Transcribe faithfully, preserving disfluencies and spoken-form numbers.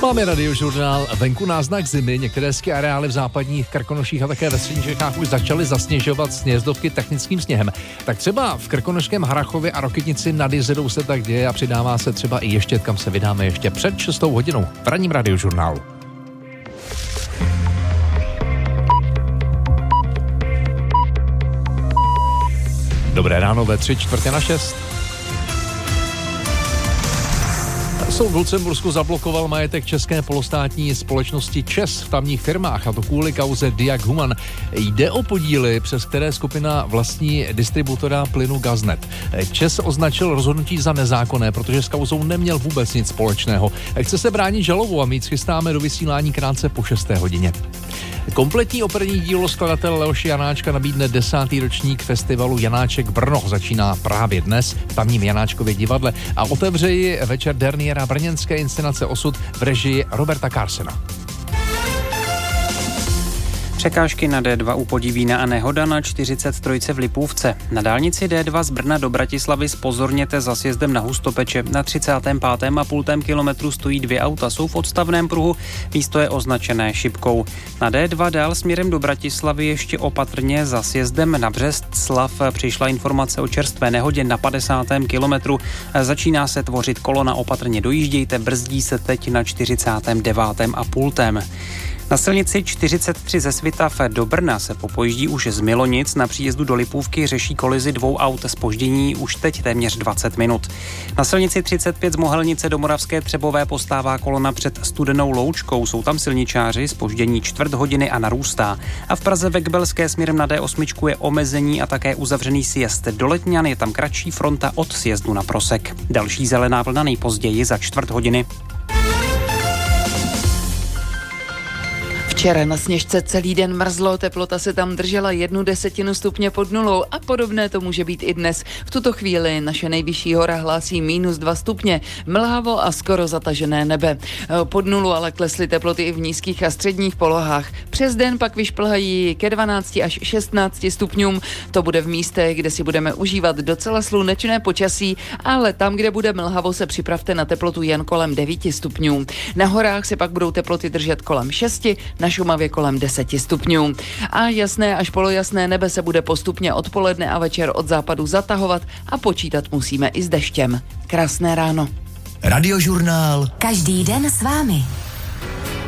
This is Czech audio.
Máme radiožurnál, venku náznak zimy, některé ski areály v západních Krkonoších a také ve středních Čechách už začaly zasněžovat snězdovky technickým sněhem. Tak třeba v krkonošském Harrachově a Rokytnici nad Jizerou se tak děje a přidává se třeba i Ještěd, kam se vydáme ještě před šestou hodinou v ranním radiožurnálu. Dobré ráno ve tři čtvrtě na šest. Soud v Lucembursku zablokoval majetek české polostátní společnosti ČEZ v tamních firmách, a to kvůli kauze Diag Human. Jde o podíly, přes které skupina vlastní distributora plynu Gaznet. ČEZ označil rozhodnutí za nezákonné, protože s kauzou neměl vůbec nic společného. Chce se bránit žalobou a my chystáme do vysílání krátce po šesté hodině. Kompletní operní dílo skladatel Leoše Janáčka nabídne desátý ročník festivalu Janáček Brno. Začíná právě dnes v tamním Janáčkově divadle a otevře ji večer derniéra brněnské inscenace Osud v režii Roberta Carsena. Překážky na D dva u Podivína a nehoda na čtyřicet tři v Lipůvce. Na dálnici D dva z Brna do Bratislavy zpozorněte za sjezdem na Hustopeče. Na třicátém pátém a půl kilometru stojí dvě auta, jsou v odstavném pruhu, místo je označené šipkou. Na D dva dál směrem do Bratislavy ještě opatrně za sjezdem na Břeclav přišla informace o čerstvé nehodě na padesátém kilometru. Začíná se tvořit kolona, opatrně dojíždějte, brzdí se teď na čtyřicátém devátém a půl. Na silnici čtyřicet tři ze Svitav do Brna se popojíždí už z Milonic. Na příjezdu do Lipůvky řeší kolizi dvou aut, zpoždění už teď téměř dvacet minut. Na silnici třicet pět z Mohelnice do Moravské Třebové postává kolona před Studenou Loučkou. Jsou tam silničáři, zpoždění čtvrt hodiny a narůstá. A v Praze ve Kbelské směrem na D osm je omezení a také uzavřený sjezd do Letňan, je tam kratší fronta od sjezdu na Prosek. Další zelená vlna nejpozději za čtvrt hodiny. Včera na Sněžce celý den mrzlo, teplota se tam držela jednu desetinu stupně pod nulou a podobné to může být i dnes. V tuto chvíli naše nejvyšší hora hlásí minus dva stupně, mlhavo a skoro zatažené nebe. Pod nulu ale klesly teploty i v nízkých a středních polohách. Přes den pak vyšplhají ke dvanácti až šestnácti stupňům. To bude v místech, kde si budeme užívat docela slunečné počasí, ale tam, kde bude mlhavo, se připravte na teplotu jen kolem devíti stupňů. Na horách se pak budou teploty držet kolem šesti, na Šumavě kolem deseti stupňů. A jasné až polojasné nebe se bude postupně odpoledne a večer od západu zatahovat a počítat musíme i s deštěm. Krásné ráno. Radiožurnál. Každý den s vámi.